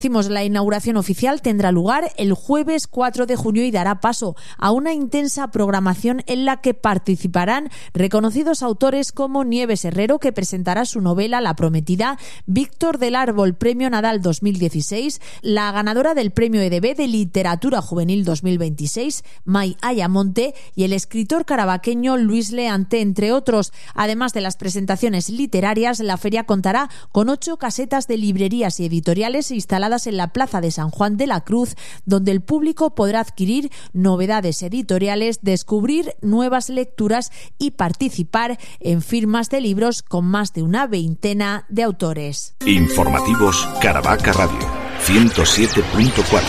La inauguración oficial tendrá lugar el jueves 4 de junio y dará paso a una intensa programación en la que participarán reconocidos autores como Nieves Herrero, que presentará su novela La Prometida, Víctor del Árbol, Premio Nadal 2016, la ganadora del Premio EDB de Literatura Juvenil 2026, May Ayamonte, y el escritor carabaqueño Luis Leante, entre otros. Además de las presentaciones literarias, la feria contará con 8 casetas de librerías y editoriales instaladas en la Plaza de San Juan de la Cruz, donde el público podrá adquirir novedades editoriales, descubrir nuevas lecturas y participar en firmas de libros con más de una veintena de autores. Informativos Caravaca Radio 107.4.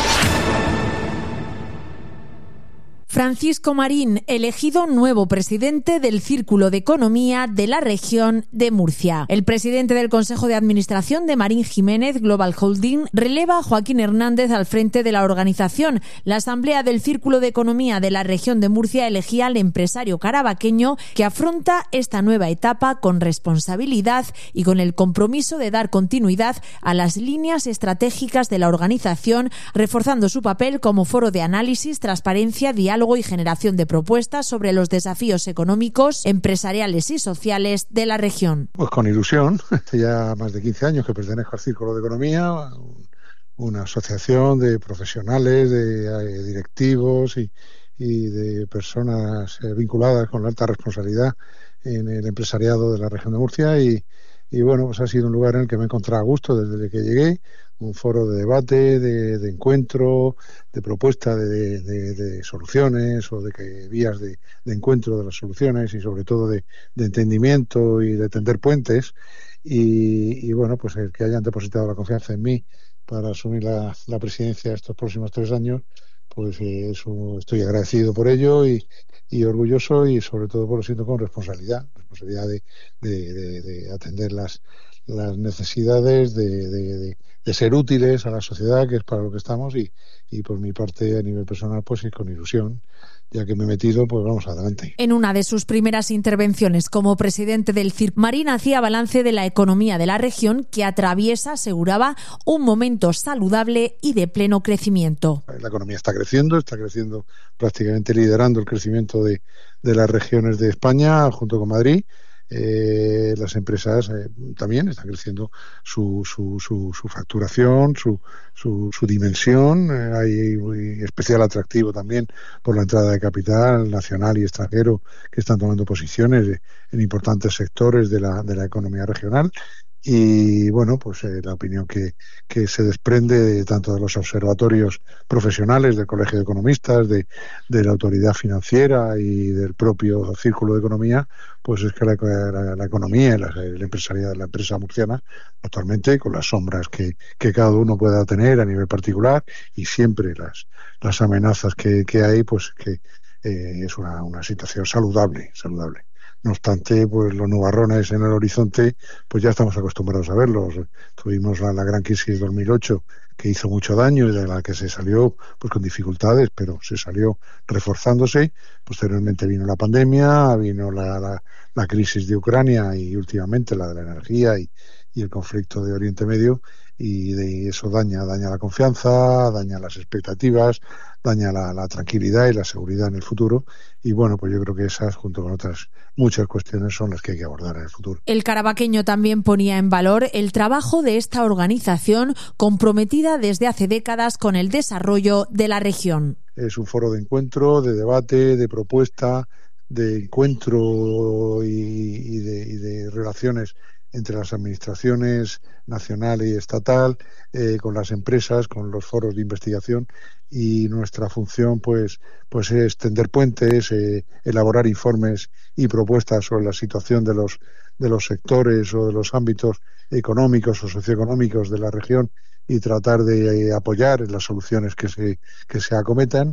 Francisco Marín, elegido nuevo presidente del Círculo de Economía de la región de Murcia. El presidente del Consejo de Administración de Marín Jiménez Global Holding releva a Joaquín Hernández al frente de la organización. La Asamblea del Círculo de Economía de la región de Murcia elegía al empresario carabaqueño que afronta esta nueva etapa con responsabilidad y con el compromiso de dar continuidad a las líneas estratégicas de la organización, reforzando su papel como foro de análisis, transparencia, diálogo y generación de propuestas sobre los desafíos económicos, empresariales y sociales de la región. Pues con ilusión, hace ya más de 15 años que pertenezco al Círculo de Economía, una asociación de profesionales, de directivos y de personas vinculadas con la alta responsabilidad en el empresariado de la región de Murcia y bueno, pues ha sido un lugar en el que me he encontrado a gusto desde que llegué, un foro de debate, de encuentro, de propuesta de soluciones o de vías de encuentro de las soluciones y sobre todo de entendimiento y de tender puentes y bueno, pues el que hayan depositado la confianza en mí para asumir la presidencia estos próximos 3 años, pues estoy agradecido por ello y orgulloso y sobre todo por lo siento con responsabilidad de atender las necesidades de ser útiles a la sociedad, que es para lo que estamos y por mi parte a nivel personal pues con ilusión, ya que me he metido, pues vamos adelante. En una de sus primeras intervenciones como presidente del CIRC, Marín hacía balance de la economía de la región que atraviesa, aseguraba, un momento saludable y de pleno crecimiento. La economía está creciendo prácticamente liderando el crecimiento de las regiones de España junto con Madrid. Las empresas también están creciendo su facturación, su dimensión. Hay especial atractivo también por la entrada de capital nacional y extranjero que están tomando posiciones en importantes sectores de la economía regional. Y bueno, pues la opinión que se desprende tanto de los observatorios profesionales del Colegio de Economistas, de la Autoridad Financiera y del propio Círculo de Economía, pues es que la economía y el empresariado de la empresa murciana actualmente, con las sombras que cada uno pueda tener a nivel particular y siempre las amenazas que hay, pues que es una situación saludable. No obstante, pues los nubarrones en el horizonte, pues ya estamos acostumbrados a verlos. Tuvimos la gran crisis 2008 que hizo mucho daño y de la que se salió pues con dificultades, pero se salió reforzándose. Posteriormente vino la pandemia, vino la crisis de Ucrania y últimamente la de la energía y el conflicto de Oriente Medio, y eso daña la confianza, daña las expectativas, daña la tranquilidad y la seguridad en el futuro. Y bueno, pues yo creo que esas, junto con otras muchas cuestiones, son las que hay que abordar en el futuro. El carabaqueño también ponía en valor el trabajo de esta organización comprometida desde hace décadas con el desarrollo de la región. Es un foro de encuentro, de debate, de propuesta, de encuentro y de relaciones entre las administraciones nacional y estatal, con las empresas, con los foros de investigación, y nuestra función pues es tender puentes, elaborar informes y propuestas sobre la situación de los sectores o de los ámbitos económicos o socioeconómicos de la región y tratar de apoyar en las soluciones que se acometan.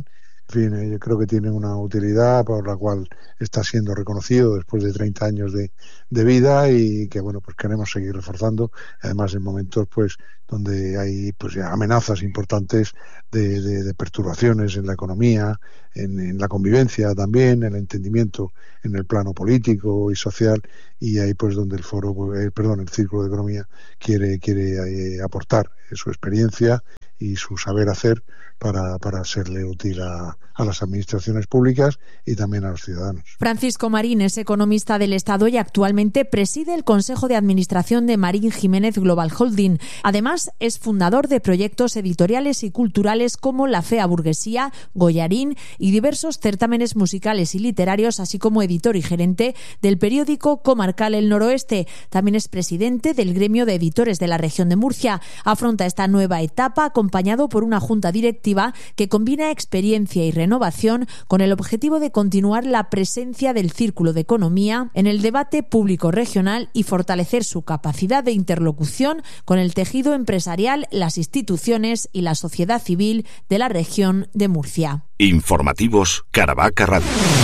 En fin, yo creo que tiene una utilidad por la cual está siendo reconocido después de 30 años de vida y que, bueno, pues queremos seguir reforzando, además en momentos pues donde hay pues ya amenazas importantes de perturbaciones en la economía, en la convivencia también, en el entendimiento en el plano político y social, y ahí pues donde el Círculo de Economía quiere aportar su experiencia y su saber hacer para serle útil a las administraciones públicas y también a los ciudadanos. Francisco Marín es economista del Estado y actualmente preside el Consejo de Administración de Marín Jiménez Global Holding. Además, es fundador de proyectos editoriales y culturales como La Fea Burguesía, Goyarín y diversos certámenes musicales y literarios, así como editor y gerente del periódico comarcal El Noroeste. También es presidente del gremio de editores de la región de Murcia. Afronta esta nueva etapa acompañado por una junta directiva que combina experiencia y renovación con el objetivo de continuar la presencia del Círculo de Economía en el debate público regional y fortalecer su capacidad de interlocución con el tejido empresarial, las instituciones y la sociedad civil de la región de Murcia. Informativos Caravaca Radio.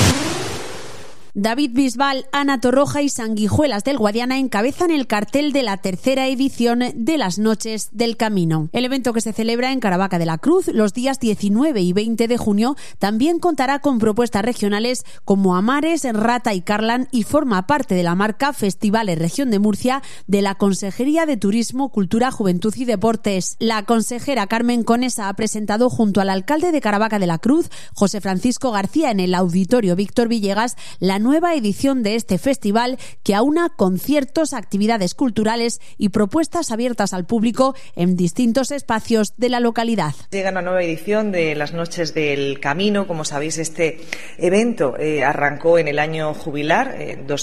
David Bisbal, Ana Torroja y Sanguijuelas del Guadiana encabezan el cartel de la tercera edición de las Noches del Camino. El evento, que se celebra en Caravaca de la Cruz los días 19 y 20 de junio, también contará con propuestas regionales como Amares, Rata y Carlan y forma parte de la marca Festivales Región de Murcia de la Consejería de Turismo, Cultura, Juventud y Deportes. La consejera Carmen Conesa ha presentado junto al alcalde de Caravaca de la Cruz, José Francisco García, en el Auditorio Víctor Villegas, la nueva edición de este festival que aúna conciertos, actividades culturales y propuestas abiertas al público en distintos espacios de la localidad. Llega una nueva edición de las Noches del Camino. Como sabéis, este evento arrancó en el año jubilar,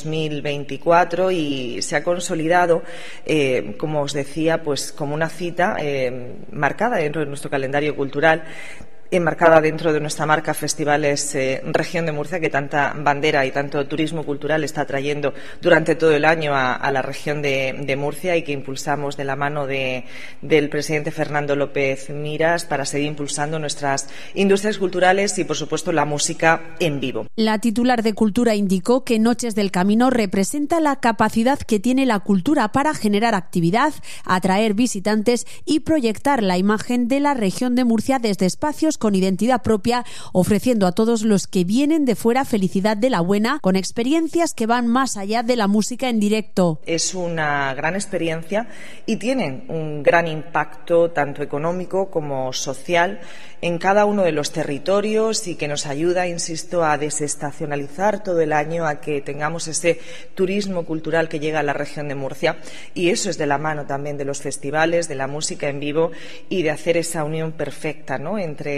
2024, y se ha consolidado, como os decía, pues como una cita marcada dentro de nuestro calendario cultural, enmarcada dentro de nuestra marca Festivales Región de Murcia, que tanta bandera y tanto turismo cultural está trayendo durante todo el año a la región de Murcia, y que impulsamos de la mano del presidente Fernando López Miras para seguir impulsando nuestras industrias culturales y, por supuesto, la música en vivo. La titular de Cultura indicó que Noches del Camino representa la capacidad que tiene la cultura para generar actividad, atraer visitantes y proyectar la imagen de la región de Murcia desde espacios con identidad propia, ofreciendo a todos los que vienen de fuera felicidad de la buena, con experiencias que van más allá de la música en directo. Es una gran experiencia y tienen un gran impacto tanto económico como social en cada uno de los territorios, y que nos ayuda, insisto, a desestacionalizar todo el año, a que tengamos ese turismo cultural que llega a la región de Murcia, y eso es de la mano también de los festivales, de la música en vivo y de hacer esa unión perfecta, ¿no?,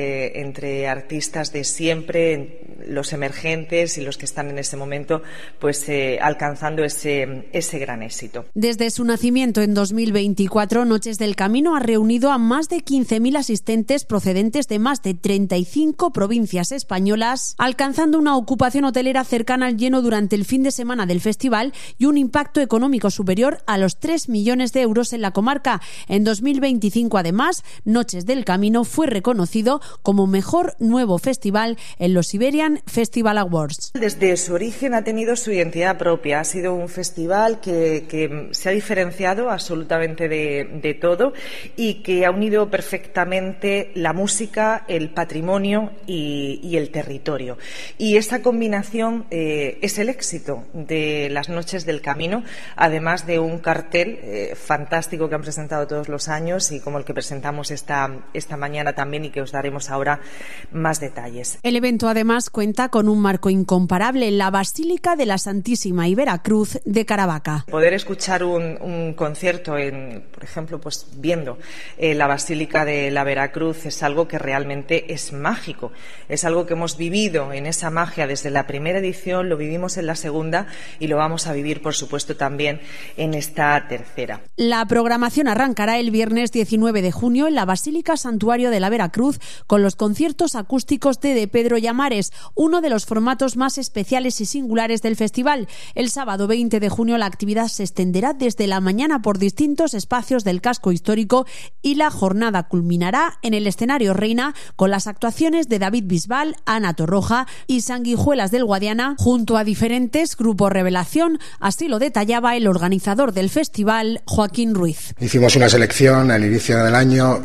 entre artistas de siempre, los emergentes y los que están en ese momento pues alcanzando ese gran éxito. Desde su nacimiento en 2024, Noches del Camino ha reunido a más de 15.000 asistentes procedentes de más de 35 provincias españolas, alcanzando una ocupación hotelera cercana al lleno durante el fin de semana del festival y un impacto económico superior a los 3 millones de euros en la comarca. En 2025, además, Noches del Camino fue reconocido como mejor nuevo festival en los Iberian Festival Awards. Desde su origen ha tenido su identidad propia. Ha sido un festival que se ha diferenciado absolutamente de todo, y que ha unido perfectamente la música, el patrimonio y el territorio. Y esa combinación es el éxito de las Noches del Camino, además de un cartel fantástico que han presentado todos los años, y como el que presentamos esta mañana también, y que os daremos ahora más detalles. El evento además cuenta con un marco incomparable en la Basílica de la Santísima y Veracruz de Caravaca. Poder escuchar un concierto por ejemplo, pues viendo la Basílica de la Veracruz es algo que realmente es mágico. Es algo que hemos vivido en esa magia desde la primera edición, lo vivimos en la segunda y lo vamos a vivir, por supuesto, también en esta tercera. La programación arrancará el viernes 19 de junio en la Basílica Santuario de la Veracruz con con los conciertos acústicos de Pedro Llamares, uno de los formatos más especiales y singulares del festival. El sábado 20 de junio la actividad se extenderá desde la mañana por distintos espacios del casco histórico y la jornada culminará en el escenario Reina con las actuaciones de David Bisbal, Ana Torroja y Sanguijuelas del Guadiana junto a diferentes grupos revelación. Así lo detallaba el organizador del festival, Joaquín Ruiz. Hicimos una selección al inicio del año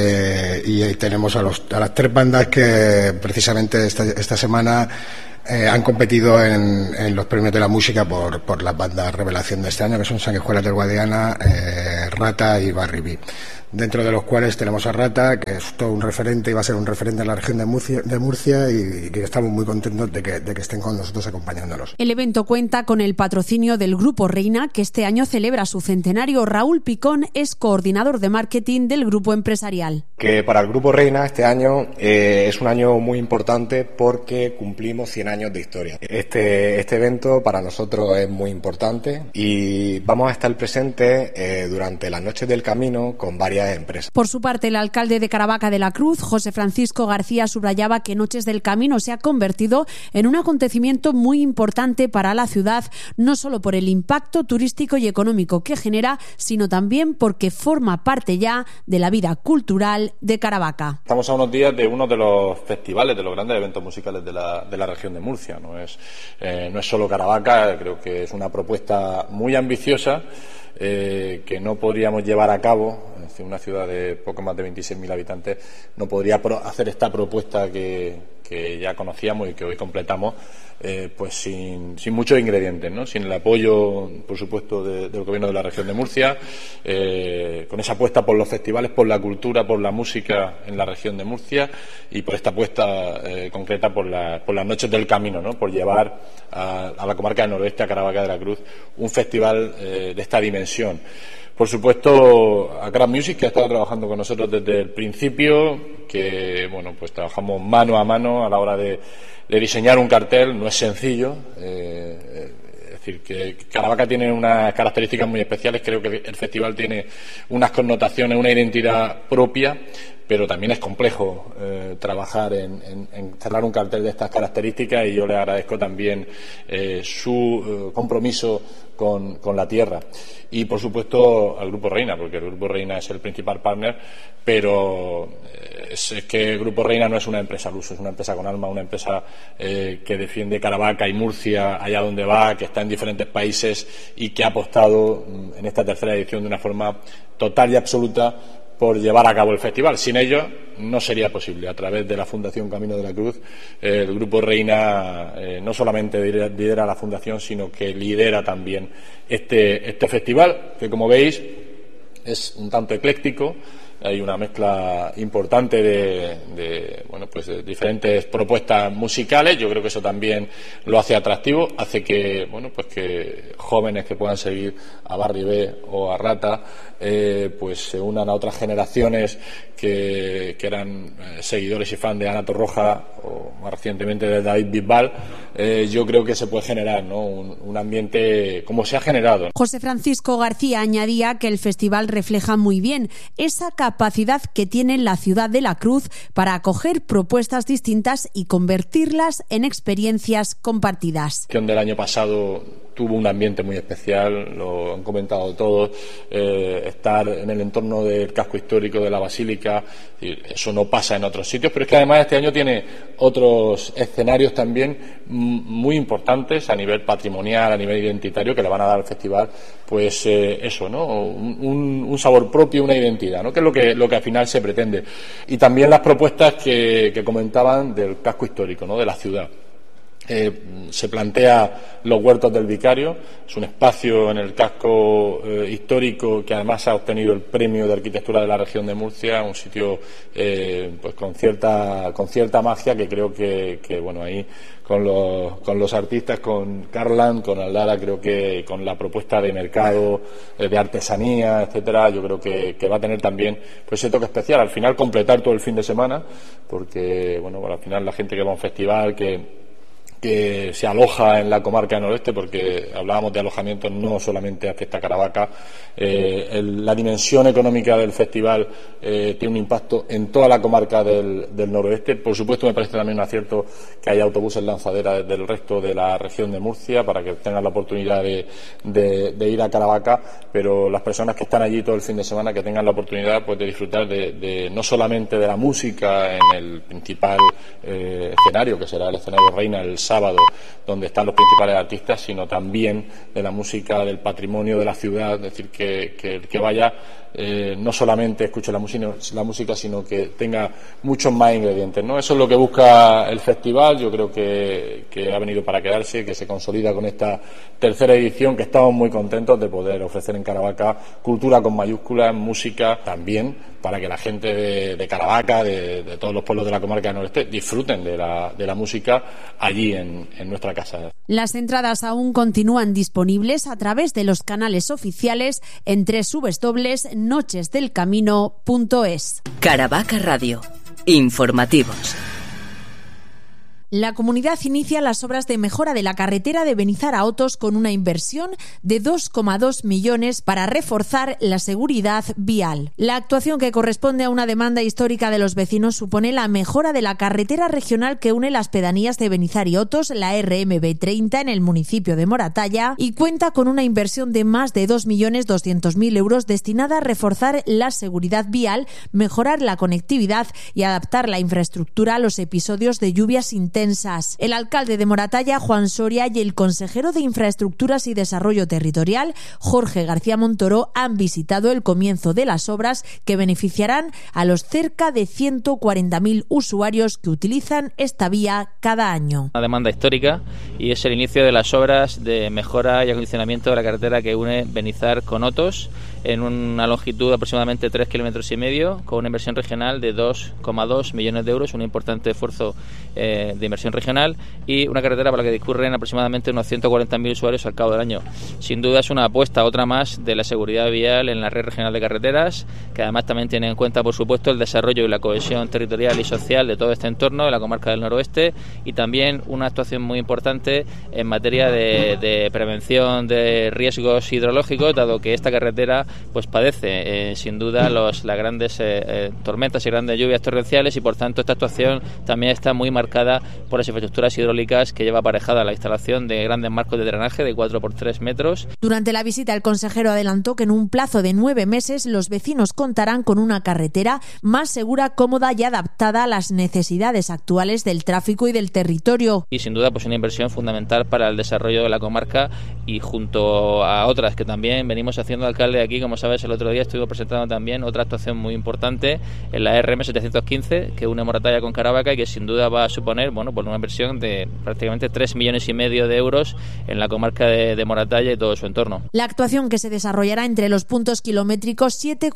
y tenemos a las 3 bandas que precisamente esta semana han competido en los premios de la música por las bandas revelación de este año, que son Sanguijuelas del Guadiana, Rata y Barribí. Dentro de los cuales tenemos a Rata, que es todo un referente y va a ser un referente en la región de Murcia y que estamos muy contentos de que estén con nosotros acompañándonos. El evento cuenta con el patrocinio del Grupo Reina, que este año celebra su centenario. Raúl Picón es coordinador de marketing del grupo empresarial. Que para el Grupo Reina este año es un año muy importante porque cumplimos 100 años de historia. Este evento para nosotros es muy importante y vamos a estar presentes durante las Noches del Camino con varias empresas. Por su parte, el alcalde de Caravaca de la Cruz, José Francisco García, subrayaba que Noches del Camino se ha convertido en un acontecimiento muy importante para la ciudad, no solo por el impacto turístico y económico que genera, sino también porque forma parte ya de la vida cultural de Caravaca. Estamos a unos días de uno de los festivales, de los grandes eventos musicales de la región de Murcia. No es solo Caravaca, creo que es una propuesta muy ambiciosa que no podríamos llevar a cabo. Es decir, una ciudad de poco más de 26.000 habitantes no podría hacer esta propuesta que ya conocíamos y que hoy completamos pues sin muchos ingredientes, ¿no? Sin el apoyo, por supuesto, del gobierno de la región de Murcia, con esa apuesta por los festivales, por la cultura, por la música en la región de Murcia y por esta apuesta concreta por las Noches del Camino, ¿no? Por llevar a la comarca del noroeste, a Caravaca de la Cruz, un festival de esta dimensión. Por supuesto, a Craft Music, que ha estado trabajando con nosotros desde el principio, que bueno, pues trabajamos mano a mano a la hora de diseñar un cartel. No es sencillo, es decir, que Caravaca tiene unas características muy especiales. Creo que el festival tiene unas connotaciones, una identidad propia, pero también es complejo trabajar en cerrar un cartel de estas características, y yo le agradezco también su compromiso con la tierra. Y por supuesto al Grupo Reina, porque el Grupo Reina es el principal partner, pero es que el Grupo Reina no es una empresa al uso, es una empresa con alma, una empresa que defiende Caravaca y Murcia allá donde va, que está en diferentes países y que ha apostado en esta tercera edición de una forma total y absoluta por llevar a cabo el festival. Sin ello no sería posible. A través de la Fundación Camino de la Cruz, el Grupo Reina no solamente lidera la fundación, sino que lidera también este festival, que como veis es un tanto ecléctico. Hay una mezcla importante de diferentes propuestas musicales. Yo creo que eso también lo hace atractivo, hace que que jóvenes que puedan seguir a Barry B o a Rata pues se unan a otras generaciones que eran seguidores y fans de Ana Torroja o más recientemente de David Bisbal. Yo creo que se puede generar, ¿no?, un ambiente como se ha generado. José Francisco García añadía que el festival refleja muy bien esa capacidad que tiene la ciudad de la Cruz para acoger propuestas distintas y convertirlas en experiencias compartidas. La edición del año pasado tuvo un ambiente muy especial, lo han comentado todos, estar en el entorno del casco histórico de la Basílica, eso no pasa en otros sitios, pero es que además este año tiene otros escenarios también muy importantes a nivel patrimonial, a nivel identitario, que le van a dar al festival, pues eso, ¿no?, un sabor propio, una identidad, ¿no?, que es lo que al final se pretende. Y también las propuestas que comentaban del casco histórico, ¿no?, de la ciudad. Se plantea los Huertos del Vicario, es un espacio en el casco histórico que además ha obtenido el premio de arquitectura de la región de Murcia, un sitio pues con cierta magia, que creo que bueno, ahí con los artistas, con Carlan, con Aldara, creo que con la propuesta de mercado, de artesanía, etcétera, yo creo que va a tener también pues ese toque especial. Al final completar todo el fin de semana, porque bueno, al final la gente que va a un festival, que que se aloja en la comarca del noroeste, porque hablábamos de alojamiento, no solamente afecta a Caravaca. La dimensión económica del festival tiene un impacto en toda la comarca del noroeste. Por supuesto, me parece también un acierto que haya autobuses lanzadera del resto de la región de Murcia para que tengan la oportunidad de ir a Caravaca, pero las personas que están allí todo el fin de semana, que tengan la oportunidad pues de disfrutar de no solamente de la música en el principal escenario, que será el escenario Reina el sábado, donde están los principales artistas, sino también de la música, del patrimonio de la ciudad. Es decir, que el que vaya no solamente escuche la música, sino que tenga muchos más ingredientes, ¿no? Eso es lo que busca el festival. Yo creo que ha venido para quedarse, que se consolida con esta tercera edición, que estamos muy contentos de poder ofrecer en Caravaca cultura con mayúsculas, música también, para que la gente de Caravaca, de todos los pueblos de la comarca del noroeste, disfruten de la música allí en nuestra casa. Las entradas aún continúan disponibles a través de los canales oficiales en www.nochesdelcamino.es. Caravaca Radio. Informativos. La comunidad inicia las obras de mejora de la carretera de Benizar a Otos con una inversión de 2,2 millones para reforzar la seguridad vial. La actuación, que corresponde a una demanda histórica de los vecinos, supone la mejora de la carretera regional que une las pedanías de Benizar y Otos, la RMB30, en el municipio de Moratalla, y cuenta con una inversión de más de 2.200.000 euros destinada a reforzar la seguridad vial, mejorar la conectividad y adaptar la infraestructura a los episodios de lluvias intensas. El alcalde de Moratalla, Juan Soria, y el consejero de Infraestructuras y Desarrollo Territorial, Jorge García Montoro, han visitado el comienzo de las obras que beneficiarán a los cerca de 140.000 usuarios que utilizan esta vía cada año. Una demanda histórica, y es el inicio de las obras de mejora y acondicionamiento de la carretera que une Benizar con Otos, en una longitud de aproximadamente 3,5 kilómetros, con una inversión regional de 2,2 millones de euros, un importante esfuerzo de inversión regional, y una carretera para la que discurren aproximadamente unos 140.000 usuarios al cabo del año. Sin duda es una apuesta, otra más, de la seguridad vial en la red regional de carreteras, que además también tiene en cuenta, por supuesto, el desarrollo y la cohesión territorial y social de todo este entorno de la comarca del noroeste, y también una actuación muy importante en materia de prevención de riesgos hidrológicos, dado que esta carretera pues padece sin duda las grandes tormentas y grandes lluvias torrenciales, y por tanto esta actuación también está muy marcada por las infraestructuras hidráulicas que lleva aparejada la instalación de grandes marcos de drenaje de 4 por 3 metros. Durante la visita, el consejero adelantó que en un plazo de 9 meses los vecinos contarán con una carretera más segura, cómoda y adaptada a las necesidades actuales del tráfico y del territorio. Y sin duda pues una inversión fundamental para el desarrollo de la comarca, y junto a otras que también venimos haciendo, alcalde, aquí, como sabes, el otro día estuvimos presentando también otra actuación muy importante en la RM715, que une Moratalla con Caravaca, y que sin duda va a suponer por una inversión de prácticamente 3,5 millones de euros en la comarca de Moratalla y todo su entorno. La actuación, que se desarrollará entre los puntos kilométricos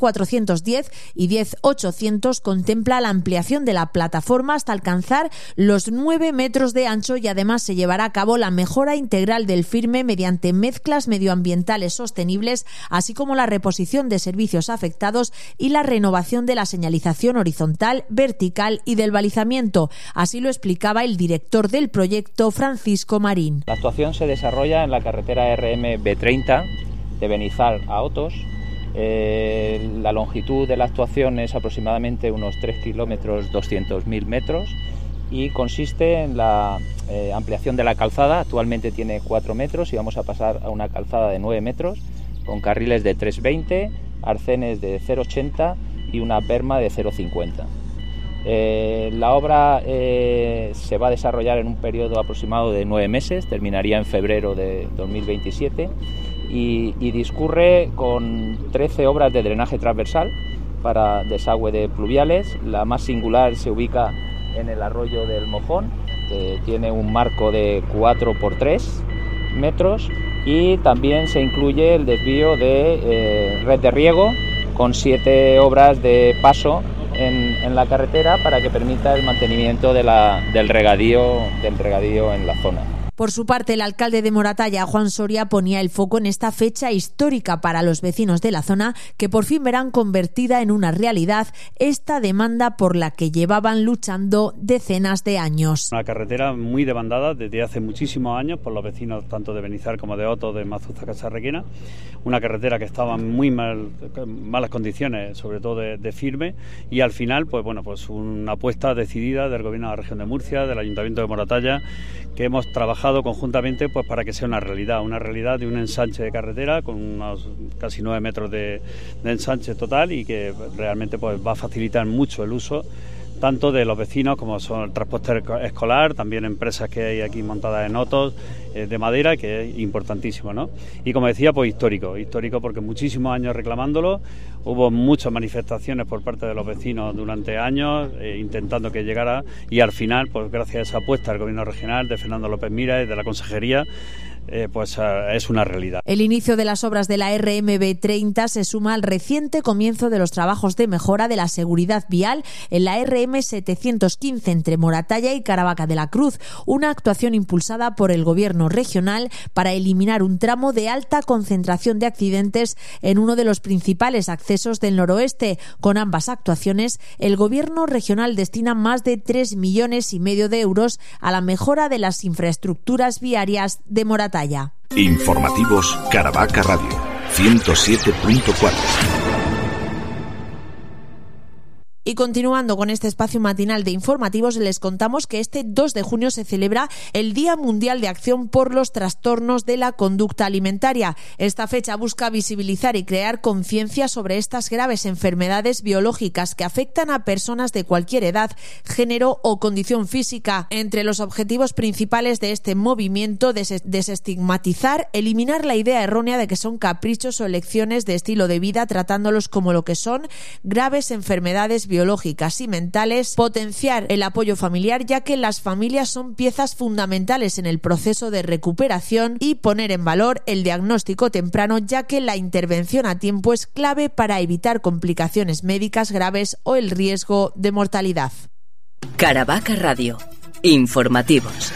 7,410 y 10,800, contempla la ampliación de la plataforma hasta alcanzar los 9 metros de ancho, y además se llevará a cabo la mejora integral del firme mediante mezclas medioambientales sostenibles, así como la reposición de servicios afectados y la renovación de la señalización horizontal, vertical y del balizamiento. Así lo explicaba el director del proyecto, Francisco Marín. La actuación se desarrolla en la carretera RMB30 de Benizar a Otos. La longitud de la actuación es aproximadamente unos 3,2 kilómetros, y consiste en la ampliación de la calzada. Actualmente tiene 4 metros y vamos a pasar a una calzada de 9 metros con carriles de 3,20, arcenes de 0,80 y una perma de 0,50. La obra se va a desarrollar en un periodo aproximado de 9 meses, terminaría en febrero de 2027, y discurre con 13 obras de drenaje transversal para desagüe de pluviales. La más singular se ubica en el arroyo del Mojón, que tiene un marco de 4 por 3 metros, y también se incluye el desvío de red de riego con 7 obras de paso en la carretera para que permita el mantenimiento del regadío en la zona. Por su parte, el alcalde de Moratalla, Juan Soria, ponía el foco en esta fecha histórica para los vecinos de la zona, que por fin verán convertida en una realidad esta demanda por la que llevaban luchando decenas de años. Una carretera muy demandada desde hace muchísimos años por los vecinos tanto de Benizar como de Oto, de Mazuza, Casarrequena. Una carretera que estaba en muy malas condiciones, sobre todo de firme, y al final pues una apuesta decidida del Gobierno de la Región de Murcia, del Ayuntamiento de Moratalla, que hemos trabajado conjuntamente pues para que sea una realidad de un ensanche de carretera con unos casi 9 metros de ensanche total, y que realmente pues va a facilitar mucho el uso tanto de los vecinos como son el transporte escolar, también empresas que hay aquí montadas en Otos de madera, que es importantísimo, ¿no? Y como decía, pues histórico porque muchísimos años reclamándolo, hubo muchas manifestaciones por parte de los vecinos durante años intentando que llegara, y al final, pues gracias a esa apuesta del Gobierno regional de Fernando López Miras y de la Consejería, pues es una realidad. El inicio de las obras de la RMB30 se suma al reciente comienzo de los trabajos de mejora de la seguridad vial en la RM715 entre Moratalla y Caravaca de la Cruz, una actuación impulsada por el Gobierno regional para eliminar un tramo de alta concentración de accidentes en uno de los principales accesos del noroeste. Con ambas actuaciones, el Gobierno regional destina más de 3,5 millones de euros a la mejora de las infraestructuras viarias de Moratalla. Informativos Caravaca Radio 107.4. Y continuando con este espacio matinal de informativos, les contamos que este 2 de junio se celebra el Día Mundial de Acción por los Trastornos de la Conducta Alimentaria. Esta fecha busca visibilizar y crear conciencia sobre estas graves enfermedades biológicas que afectan a personas de cualquier edad, género o condición física. Entre los objetivos principales de este movimiento, desestigmatizar, eliminar la idea errónea de que son caprichos o elecciones de estilo de vida, tratándolos como lo que son, graves enfermedades biológicas y mentales, potenciar el apoyo familiar, ya que las familias son piezas fundamentales en el proceso de recuperación, y poner en valor el diagnóstico temprano, ya que la intervención a tiempo es clave para evitar complicaciones médicas graves o el riesgo de mortalidad. Caravaca Radio. Informativos.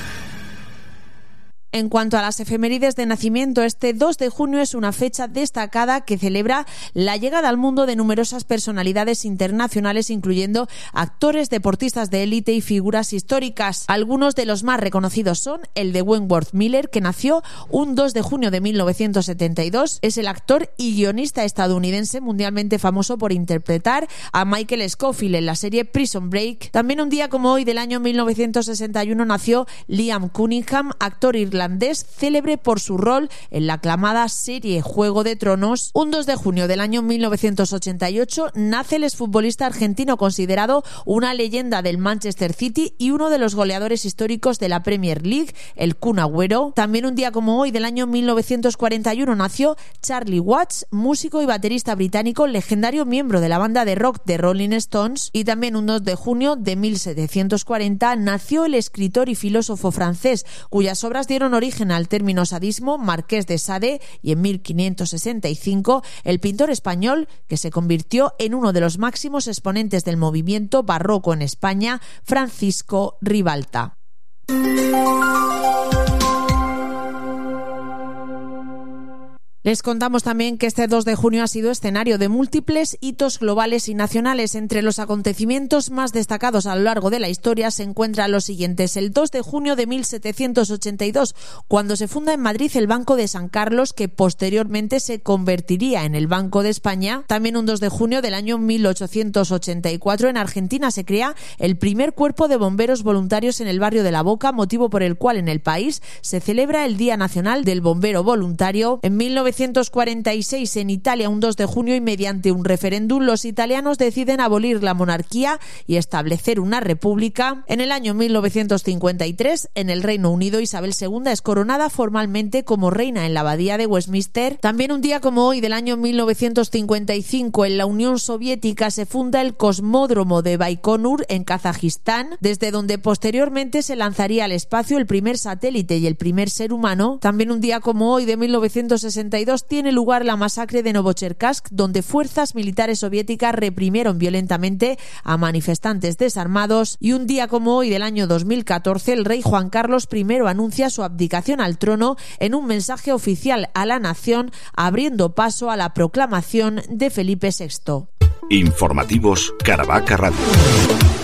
En cuanto a las efemérides de nacimiento, este 2 de junio es una fecha destacada que celebra la llegada al mundo de numerosas personalidades internacionales, incluyendo actores, deportistas de élite y figuras históricas. Algunos de los más reconocidos son el de Wentworth Miller, que nació un 2 de junio de 1972. Es el actor y guionista estadounidense mundialmente famoso por interpretar a Michael Scofield en la serie Prison Break. También un día como hoy del año 1961 nació Liam Cunningham, actor irlandés célebre por su rol en la aclamada serie Juego de Tronos. Un 2 de junio del año 1988 nace el exfutbolista argentino considerado una leyenda del Manchester City y uno de los goleadores históricos de la Premier League, el Kun Agüero. También un día como hoy del año 1941 nació Charlie Watts, músico y baterista británico, legendario miembro de la banda de rock The Rolling Stones. Y también un 2 de junio de 1740 nació el escritor y filósofo francés, cuyas obras dieron origen al término sadismo, Marqués de Sade, y en 1565 el pintor español que se convirtió en uno de los máximos exponentes del movimiento barroco en España, Francisco Ribalta. Les contamos también que este 2 de junio ha sido escenario de múltiples hitos globales y nacionales. Entre los acontecimientos más destacados a lo largo de la historia se encuentran los siguientes. El 2 de junio de 1782, cuando se funda en Madrid el Banco de San Carlos, que posteriormente se convertiría en el Banco de España. También un 2 de junio del año 1884, en Argentina se crea el primer cuerpo de bomberos voluntarios en el barrio de La Boca, motivo por el cual en el país se celebra el Día Nacional del Bombero Voluntario. En 1946, en Italia, un 2 de junio, y mediante un referéndum, los italianos deciden abolir la monarquía y establecer una república. En el año 1953, en el Reino Unido, Isabel II es coronada formalmente como reina en la abadía de Westminster. También un día como hoy del año 1955, en la Unión Soviética se funda el Cosmódromo de Baikonur en Kazajistán, desde donde posteriormente se lanzaría al espacio el primer satélite y el primer ser humano. También un día como hoy de 1962 1942 tiene lugar la masacre de Novocherkassk, donde fuerzas militares soviéticas reprimieron violentamente a manifestantes desarmados, y un día como hoy del año 2014 el rey Juan Carlos I anuncia su abdicación al trono en un mensaje oficial a la nación, abriendo paso a la proclamación de Felipe VI. Informativos Caravaca Radio.